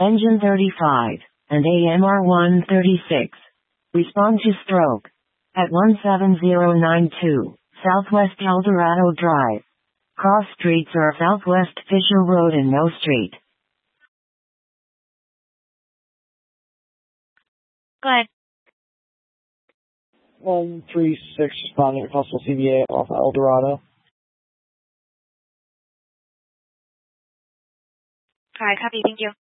Engine 35, and AMR 136. Respond to stroke. At 17092, Southwest Eldorado Drive. Cross streets are Southwest Fisher Road and No Street. Go ahead. 136, responding to possible CVA off Eldorado. Alright, copy, thank you.